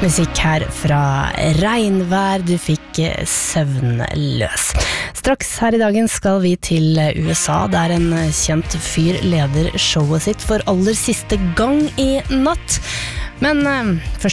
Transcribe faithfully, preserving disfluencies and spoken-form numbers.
Musikk her fra Regnvær, du fikk Søvnløs. Straks her i dagen skal vi til U S A, der en kjent fyr leder showet sitt for aller siste gang i natt. Men først